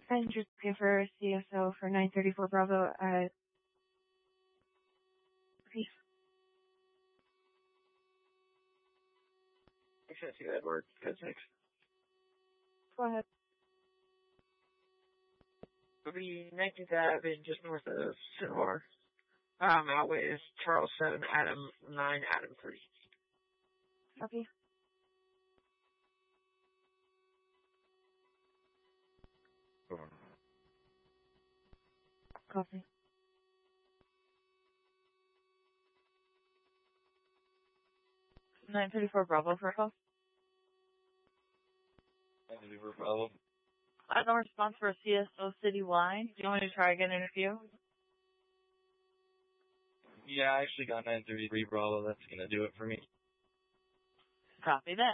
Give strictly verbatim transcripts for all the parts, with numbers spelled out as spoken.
And just looking for C S O for nine thirty-four Bravo at Peace. Except you Edward, code six. Go ahead. It'll be nineteenth Avenue, just north of Cinnabar. Um, Outway is Charles seven, Adam nine, Adam three. Copy. Copy. nine thirty-four Bravo for call. nine thirty-four Bravo. I have no response for a C S O citywide. Do you want me to try again in a few? Yeah, I actually got nine thirty-three Bravo. That's gonna do it for me. Copy that.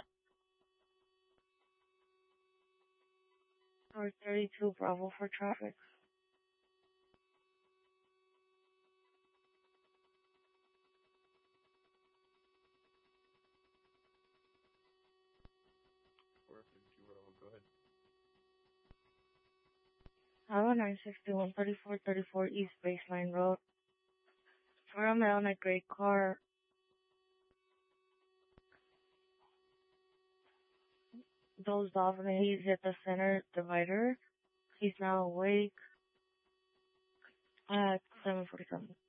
four thirty-two Bravo for traffic. four thirty-two Bravo, go ahead. Hello, nine sixty-one thirty-four thirty-four East Baseline Road. We're on my own a gray car. Dozed off and he's hit the center divider. He's now awake at seven forty-seven.